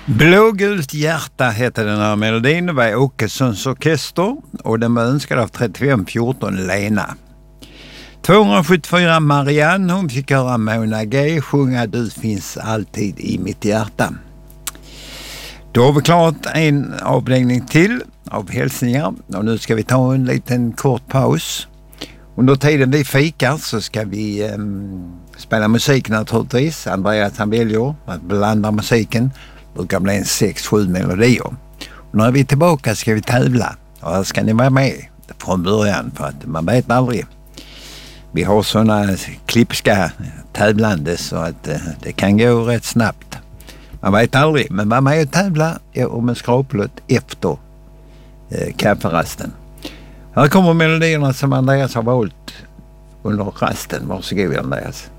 Blågult hjärta hette den här melodin. Det var Åkessons orkester och den var önskad av 3514 Lena. 274 Marianne, hon fick höra Mona G sjunga Du finns alltid i mitt hjärta. Då har vi klart en avdelning till av hälsningar och nu ska vi ta en liten kort paus. Under tiden vi fikar så ska vi spela musik naturligtvis. Andreas han väljer att blanda musiken. Det brukar bli en 6-7 melodier. Och när vi är tillbaka ska vi tävla. Och här ska ni vara med från början för att man vet aldrig. Vi har sådana klipska tävlande så att det kan gå rätt snabbt. Man vet aldrig, men var med och tävla om en skraplott efter kafferasten. Här kommer melodierna som Andreas har valt under rasten. Varsågod Andreas.